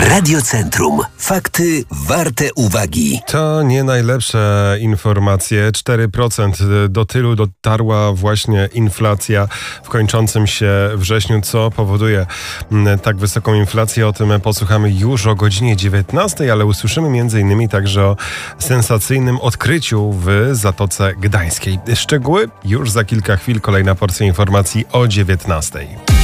Radiocentrum. Fakty warte uwagi. To nie najlepsze informacje. 4% do tylu dotarła właśnie inflacja w kończącym się wrześniu, co powoduje tak wysoką inflację. O tym posłuchamy już o godzinie 19, ale usłyszymy m.in. także o sensacyjnym odkryciu w Zatoce Gdańskiej. Szczegóły już za kilka chwil. Kolejna porcja informacji o 19.